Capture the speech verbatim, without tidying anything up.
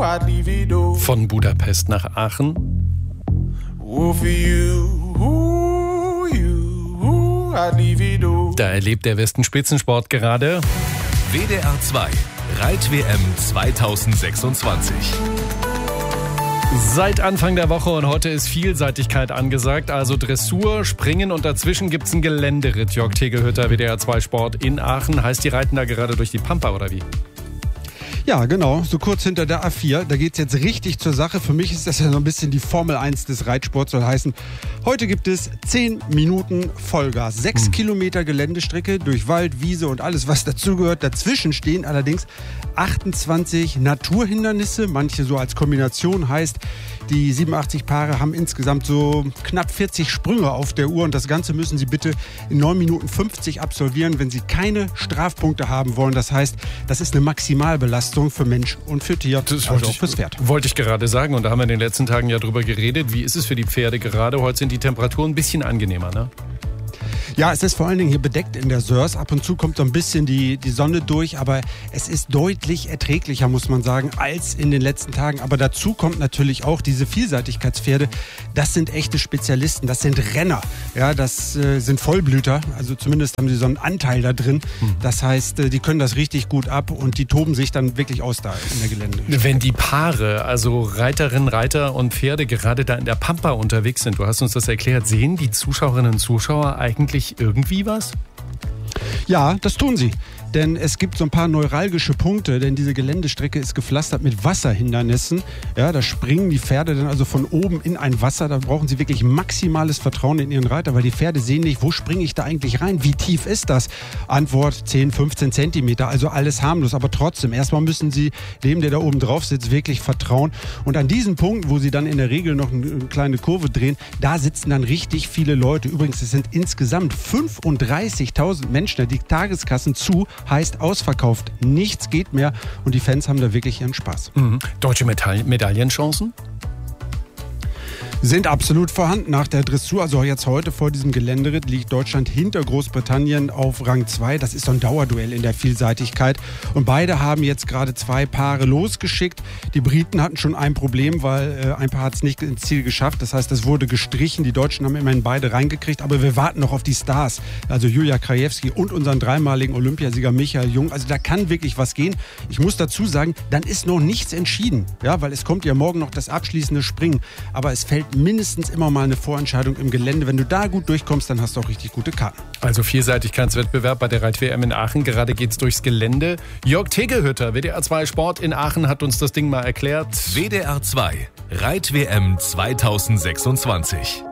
I'd leave it all. Von Budapest nach Aachen. Oh, for you, ooh, you, I'd leave it all. Da erlebt der Westen Spitzensport gerade. W D R zwei Reit-W M zweitausendsechsundzwanzig. Seit Anfang der Woche und heute ist Vielseitigkeit angesagt, also Dressur, Springen und dazwischen gibt's einen Geländeritt. Jörg Tegelhütter, W D R zwei Sport in Aachen. Heißt, die reiten da gerade durch die Pampa oder wie? Ja, genau, so kurz hinter der A vier. Da geht's jetzt richtig zur Sache. Für mich ist das ja so ein bisschen die Formel eins des Reitsports, soll heißen, heute gibt es zehn Minuten Vollgas. Sechs hm. Kilometer Geländestrecke durch Wald, Wiese und alles, was dazugehört. Dazwischen stehen allerdings achtundzwanzig Naturhindernisse, manche so als Kombination, heißt, die siebenundachtzig Paare haben insgesamt so knapp vierzig Sprünge auf der Uhr und das Ganze müssen sie bitte in neun Minuten fünfzig absolvieren, wenn sie keine Strafpunkte haben wollen. Das heißt, das ist eine Maximalbelastung für Mensch und für Tier, das also auch fürs Pferd. Wollte ich gerade sagen und da haben wir in den letzten Tagen ja drüber geredet. Wie ist es für die Pferde gerade? Heute sind die Temperaturen ein bisschen angenehmer, ne? Ja, es ist vor allen Dingen hier bedeckt in der Sörs. Ab und zu kommt so ein bisschen die, die Sonne durch, aber es ist deutlich erträglicher, muss man sagen, als in den letzten Tagen. Aber dazu kommt natürlich auch diese Vielseitigkeitspferde. Das sind echte Spezialisten, das sind Renner. Ja, das äh, sind Vollblüter, also zumindest haben sie so einen Anteil da drin. Das heißt, äh, die können das richtig gut ab und die toben sich dann wirklich aus da in der Gelände. Wenn die Paare, also Reiterinnen, Reiter und Pferde gerade da in der Pampa unterwegs sind, du hast uns das erklärt, sehen die Zuschauerinnen und Zuschauer eigentlich irgendwie was? Ja, das tun sie. Denn es gibt so ein paar neuralgische Punkte, denn diese Geländestrecke ist gepflastert mit Wasserhindernissen. Ja, da springen die Pferde dann also von oben in ein Wasser. Da brauchen sie wirklich maximales Vertrauen in ihren Reiter, weil die Pferde sehen nicht, wo springe ich da eigentlich rein? Wie tief ist das? Antwort zehn, fünfzehn Zentimeter, also alles harmlos. Aber trotzdem, erstmal müssen sie dem, der da oben drauf sitzt, wirklich vertrauen. Und an diesem Punkt, wo sie dann in der Regel noch eine kleine Kurve drehen, da sitzen dann richtig viele Leute. Übrigens, es sind insgesamt fünfunddreißigtausend Menschen, die Tageskassen zu, heißt ausverkauft. Nichts geht mehr und die Fans haben da wirklich ihren Spaß. Mhm. Deutsche Metall- Medaillenchancen? Sind absolut vorhanden. Nach der Dressur, also jetzt heute vor diesem Geländeritt, liegt Deutschland hinter Großbritannien auf Rang zwei. Das ist so ein Dauerduell in der Vielseitigkeit. Und beide haben jetzt gerade zwei Paare losgeschickt. Die Briten hatten schon ein Problem, weil äh, ein Paar hat es nicht ins Ziel geschafft. Das heißt, es wurde gestrichen. Die Deutschen haben immerhin beide reingekriegt. Aber wir warten noch auf die Stars. Also Julia Krajewski und unseren dreimaligen Olympiasieger Michael Jung. Also da kann wirklich was gehen. Ich muss dazu sagen, dann ist noch nichts entschieden. Ja, weil es kommt ja morgen noch das abschließende Springen. Aber es fällt mindestens immer mal eine Vorentscheidung im Gelände. Wenn du da gut durchkommst, dann hast du auch richtig gute Karten. Also Vielseitigkeitswettbewerb bei der Reit-W M in Aachen. Gerade geht's durchs Gelände. Jörg Tegelhütter, W D R zwei Sport in Aachen, hat uns das Ding mal erklärt. W D R zwei Reit-W M zweitausendsechsundzwanzig.